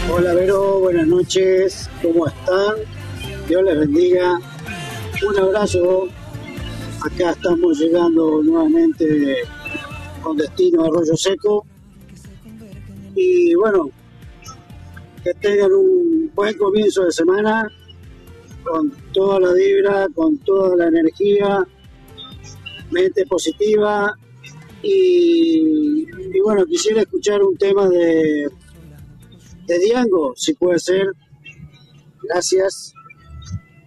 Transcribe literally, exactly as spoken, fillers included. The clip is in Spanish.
Hola Vero, buenas noches, ¿cómo están? Dios les bendiga. Un abrazo. Acá estamos llegando nuevamente con destino a Arroyo Seco. Y bueno, que tengan un buen comienzo de semana, con toda la vibra, con toda la energía, mente positiva. Y, y bueno, quisiera escuchar un tema de, de Diango, si puede ser. Gracias.